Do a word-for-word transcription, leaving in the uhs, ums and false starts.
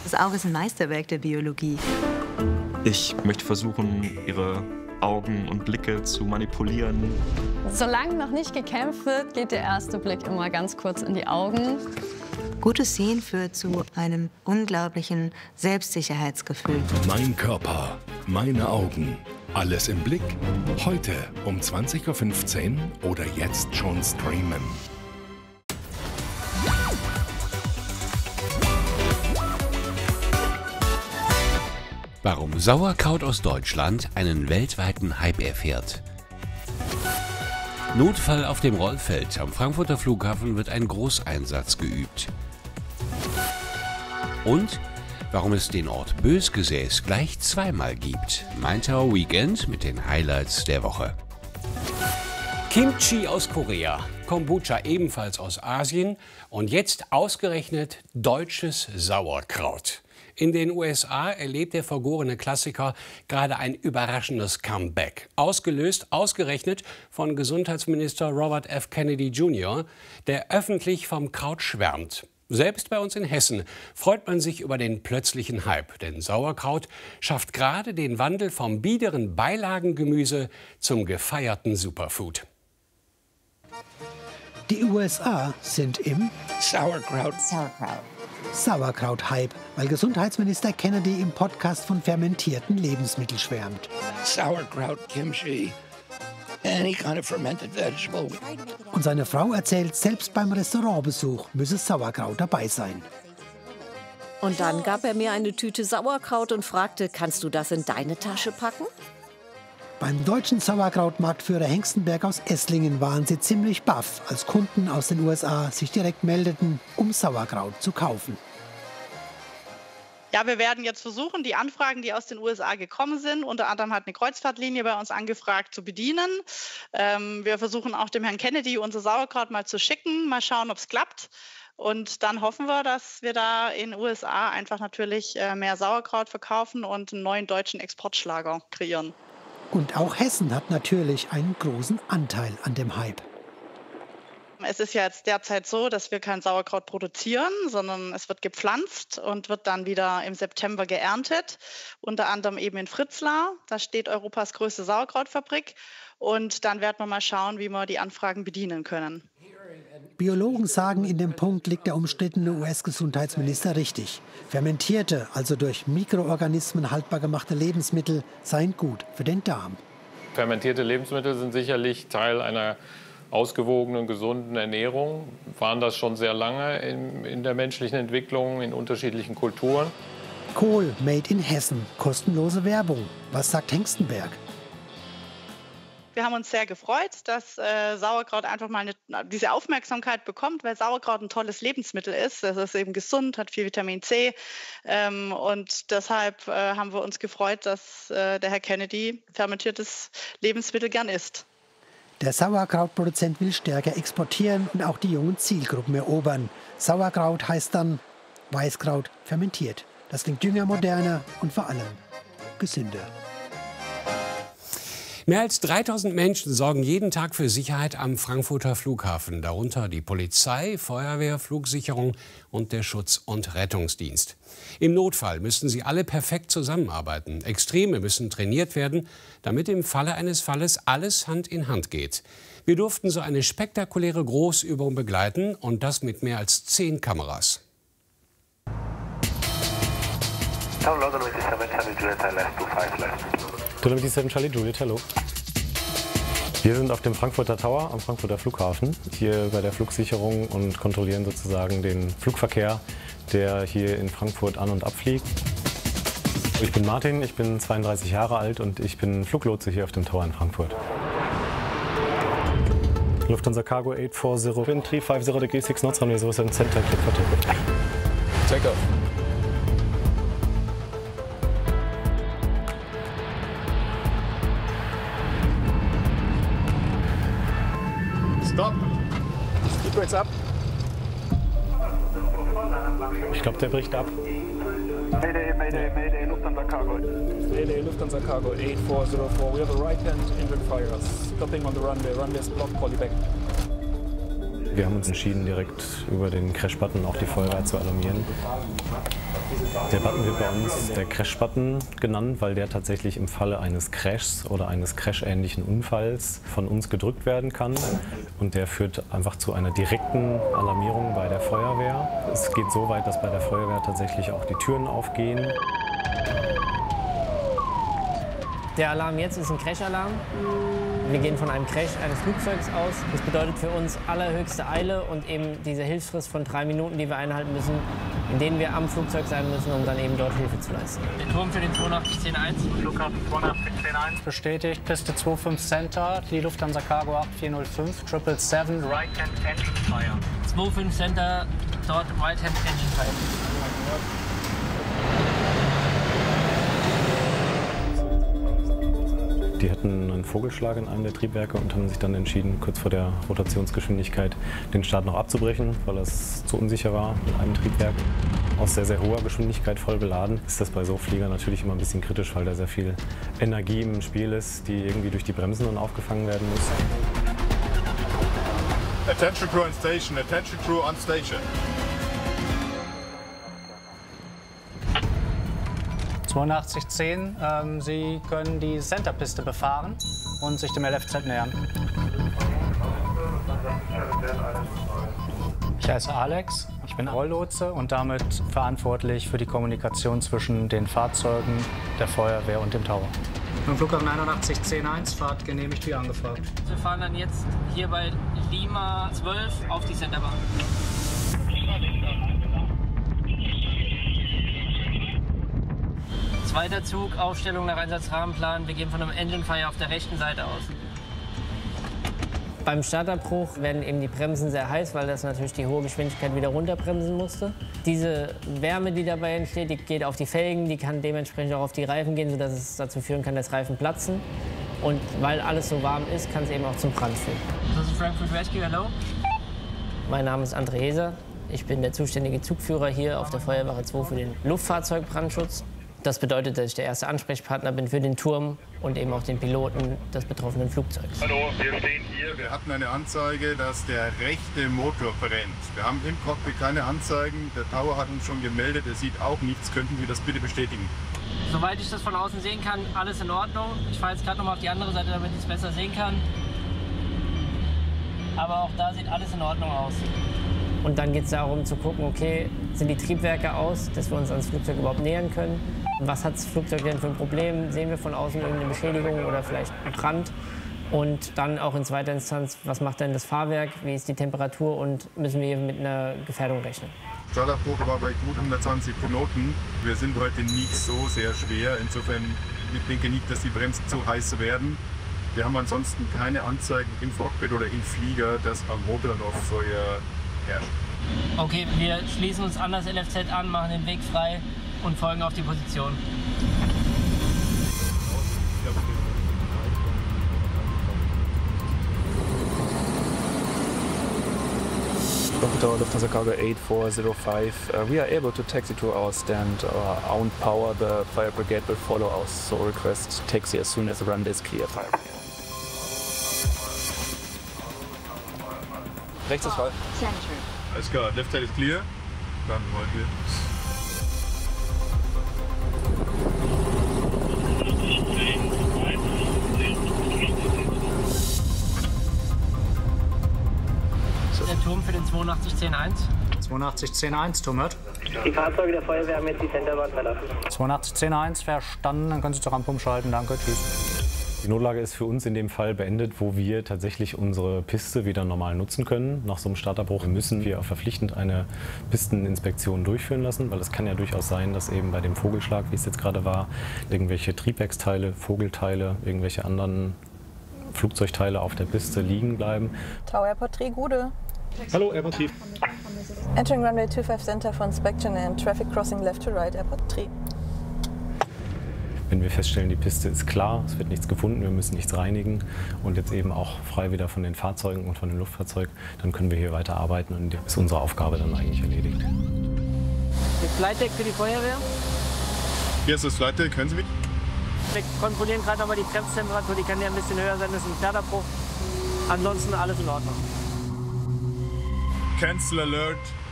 Das Auge ist ein Meisterwerk der Biologie. Ich möchte versuchen, ihre Augen und Blicke zu manipulieren. Solange noch nicht gekämpft wird, geht der erste Blick immer ganz kurz in die Augen. Gutes Sehen führt zu einem unglaublichen Selbstsicherheitsgefühl. Mein Körper, meine Augen. Alles im Blick. Heute um zwanzig Uhr fünfzehn oder jetzt schon streamen. Warum Sauerkraut aus Deutschland einen weltweiten Hype erfährt. Notfall auf dem Rollfeld. Am Frankfurter Flughafen wird ein Großeinsatz geübt. Und warum es den Ort Bösgesäß gleich zweimal gibt. Maintower Weekend mit den Highlights der Woche. Kimchi aus Korea, Kombucha ebenfalls aus Asien und jetzt ausgerechnet deutsches Sauerkraut. In den U S A erlebt der vergorene Klassiker gerade ein überraschendes Comeback. Ausgelöst, ausgerechnet von Gesundheitsminister Robert F. Kennedy Junior, der öffentlich vom Kraut schwärmt. Selbst bei uns in Hessen freut man sich über den plötzlichen Hype, denn Sauerkraut schafft gerade den Wandel vom biederen Beilagengemüse zum gefeierten Superfood. Die U S A sind im Sauerkraut. Sauerkraut. Sauerkraut-Hype, weil Gesundheitsminister Kennedy im Podcast von fermentierten Lebensmitteln schwärmt. Sauerkraut, Kimchi, any kind of fermented vegetable. Und seine Frau erzählt, selbst beim Restaurantbesuch müsse Sauerkraut dabei sein. Und dann gab er mir eine Tüte Sauerkraut und fragte, kannst du das in deine Tasche packen? Beim deutschen Sauerkrautmarktführer Hengstenberg aus Esslingen waren sie ziemlich baff, als Kunden aus den U S A sich direkt meldeten, um Sauerkraut zu kaufen. Ja, wir werden jetzt versuchen, die Anfragen, die aus den U S A gekommen sind, unter anderem hat eine Kreuzfahrtlinie bei uns angefragt, zu bedienen. Ähm, wir versuchen auch dem Herrn Kennedy unser Sauerkraut mal zu schicken, mal schauen, ob es klappt. Und dann hoffen wir, dass wir da in den U S A einfach natürlich äh, mehr Sauerkraut verkaufen und einen neuen deutschen Exportschlager kreieren. Und auch Hessen hat natürlich einen großen Anteil an dem Hype. Es ist ja jetzt derzeit so, dass wir kein Sauerkraut produzieren, sondern es wird gepflanzt und wird dann wieder im September geerntet. Unter anderem eben in Fritzlar, da steht Europas größte Sauerkrautfabrik. Und dann werden wir mal schauen, wie wir die Anfragen bedienen können. Biologen sagen, in dem Punkt liegt der umstrittene U S-Gesundheitsminister richtig. Fermentierte, also durch Mikroorganismen haltbar gemachte Lebensmittel seien gut für den Darm. Fermentierte Lebensmittel sind sicherlich Teil einer ausgewogenen, gesunden Ernährung. Waren das schon sehr lange in, in der menschlichen Entwicklung, in unterschiedlichen Kulturen. Kohl, made in Hessen, kostenlose Werbung. Was sagt Hengstenberg? Wir haben uns sehr gefreut, dass äh, Sauerkraut einfach mal eine, diese Aufmerksamkeit bekommt, weil Sauerkraut ein tolles Lebensmittel ist. Es ist eben gesund, hat viel Vitamin C. Ähm, und deshalb äh, haben wir uns gefreut, dass äh, der Herr Kennedy fermentiertes Lebensmittel gern isst. Der Sauerkrautproduzent will stärker exportieren und auch die jungen Zielgruppen erobern. Sauerkraut heißt dann Weißkraut fermentiert. Das klingt jünger, moderner und vor allem gesünder. Mehr als dreitausend Menschen sorgen jeden Tag für Sicherheit am Frankfurter Flughafen, darunter die Polizei, Feuerwehr, Flugsicherung und der Schutz- und Rettungsdienst. Im Notfall müssen sie alle perfekt zusammenarbeiten. Extreme müssen trainiert werden, damit im Falle eines Falles alles Hand in Hand geht. Wir durften so eine spektakuläre Großübung begleiten und das mit mehr als zehn Kameras. sieben Charlie Juliet, hallo. Wir sind auf dem Frankfurter Tower am Frankfurter Flughafen, hier bei der Flugsicherung und kontrollieren sozusagen den Flugverkehr, der hier in Frankfurt an- und abfliegt. Ich bin Martin, ich bin zweiunddreißig Jahre alt und ich bin Fluglotse hier auf dem Tower in Frankfurt. Lufthansa Cargo acht vier null, Wind drei fünf null degree six knots, runway zero seven center, clear for takeoff. Take off. Stop! Keep rates up. Ich glaube, der bricht ab. Mayday, Mayday, Mayday, Lufthansa Cargo. Mayday, Lufthansa Cargo eight four zero four. We have a right-hand engine fire. Stopping on the runway. Runway is blocked, call you back. Wir haben uns entschieden, direkt über den Crash-Button auch die Feuerwehr zu alarmieren. Der Button wird bei uns der Crash-Button genannt, weil der tatsächlich im Falle eines Crashs oder eines Crash-ähnlichen Unfalls von uns gedrückt werden kann. Und der führt einfach zu einer direkten Alarmierung bei der Feuerwehr. Es geht so weit, dass bei der Feuerwehr tatsächlich auch die Türen aufgehen. Der Alarm jetzt ist ein Crash-Alarm. Wir gehen von einem Crash eines Flugzeugs aus. Das bedeutet für uns allerhöchste Eile und eben diese Hilfsfrist von drei Minuten, die wir einhalten müssen, in denen wir am Flugzeug sein müssen, um dann eben dort Hilfe zu leisten. Der Turm für den zweiundachtzig zehn eins. Flughafen zweiundachtzig zehn eins. Bestätigt, Piste zwei fünf Center, die Lufthansa Cargo acht vier null fünf, sieben sieben sieben, Right Hand Engine Fire. zwei fünf Center, dort Right Hand Engine Fire. Die hatten einen Vogelschlag in einem der Triebwerke und haben sich dann entschieden, kurz vor der Rotationsgeschwindigkeit den Start noch abzubrechen, weil es zu unsicher war mit einem Triebwerk. Aus sehr, sehr hoher Geschwindigkeit voll beladen ist das bei so Fliegern natürlich immer ein bisschen kritisch, weil da sehr viel Energie im Spiel ist, die irgendwie durch die Bremsen dann aufgefangen werden muss. Attention crew on station, attention crew on station. zweiundachtzig zehn, ähm, Sie können die Centerpiste befahren und sich dem L F Z nähern. Ich heiße Alex, ich bin Rolllotse und damit verantwortlich für die Kommunikation zwischen den Fahrzeugen, der Feuerwehr und dem Tower. Im Flughafen einundachtzig zehn eins, Fahrt genehmigt wie angefragt. Wir fahren dann jetzt hier bei Lima zwölf auf die Centerbahn. Zweiter Zug, Aufstellung nach Einsatzrahmenplan. Wir gehen von einem Engine Fire auf der rechten Seite aus. Beim Startabbruch werden eben die Bremsen sehr heiß, weil das natürlich die hohe Geschwindigkeit wieder runterbremsen musste. Diese Wärme, die dabei entsteht, die geht auf die Felgen, die kann dementsprechend auch auf die Reifen gehen, sodass es dazu führen kann, dass Reifen platzen. Und weil alles so warm ist, kann es eben auch zum Brand führen. Das ist Frankfurt Rescue, hallo. Mein Name ist André Heser. Ich bin der zuständige Zugführer hier auf der Feuerwache zwei für den Luftfahrzeugbrandschutz. Das bedeutet, dass ich der erste Ansprechpartner bin für den Turm und eben auch den Piloten des betroffenen Flugzeugs. Hallo, wir stehen hier. Wir hatten eine Anzeige, dass der rechte Motor brennt. Wir haben im Cockpit keine Anzeigen. Der Tower hat uns schon gemeldet, er sieht auch nichts. Könnten Sie das bitte bestätigen? Soweit ich das von außen sehen kann, alles in Ordnung. Ich fahre jetzt gerade noch mal auf die andere Seite, damit ich es besser sehen kann. Aber auch da sieht alles in Ordnung aus. Und dann geht es darum zu gucken, okay, sind die Triebwerke aus, dass wir uns ans Flugzeug überhaupt nähern können? Was hat das Flugzeug denn für ein Problem? Sehen wir von außen irgendeine Beschädigung oder vielleicht einen Brand? Und dann auch in zweiter Instanz, was macht denn das Fahrwerk? Wie ist die Temperatur? Und müssen wir hier mit einer Gefährdung rechnen? Startabbruch war bei gut hundertzwanzig Knoten. Wir sind heute nicht so sehr schwer. Insofern, ich denke nicht, dass die Bremsen zu heiß werden. Wir haben ansonsten keine Anzeigen im Cockpit oder im Flieger, dass am Motor noch Feuer herrscht. Okay, wir schließen uns an das L F Z an, machen den Weg frei und folgen auf die Position. Tower Lufthansa Cargo eight four zero five, uh, we are able to taxi to our stand, our own power, the fire brigade will follow us, so request taxi as soon as the runway is clear. Fire brigade. Rechts ist frei. Alles klar, left side ist clear. Dann wollen wir. Der Turm für den zweiundachtzig zehn eins. zweiundachtzig zehn eins, Turmert. Die Fahrzeuge der Feuerwehr haben jetzt die Centerbahn verlassen. zweiundachtzig zehn eins, verstanden. Dann können Sie zur Rampe umschalten. Danke, tschüss. Die Notlage ist für uns in dem Fall beendet, wo wir tatsächlich unsere Piste wieder normal nutzen können. Nach so einem Startabbruch müssen wir verpflichtend eine Pisteninspektion durchführen lassen, weil es kann ja durchaus sein, dass eben bei dem Vogelschlag, wie es jetzt gerade war, irgendwelche Triebwerksteile, Vogelteile, irgendwelche anderen Flugzeugteile auf der Piste liegen bleiben. Tower Airport drei, Gude. Hallo, Airport drei. Entering runway two five center for inspection and traffic crossing left to right, Airport drei. Wenn wir feststellen, die Piste ist klar, es wird nichts gefunden, wir müssen nichts reinigen und jetzt eben auch frei wieder von den Fahrzeugen und von dem Luftfahrzeug, dann können wir hier weiter arbeiten und ist unsere Aufgabe dann eigentlich erledigt. Das Flight Deck für die Feuerwehr. Hier ist das Flight Deck, hören Sie mich? Wir kontrollieren gerade nochmal die Bremstemperatur, die kann ja ein bisschen höher sein, das ist ein Startabbruch. Ansonsten alles in Ordnung. Cancel Alert.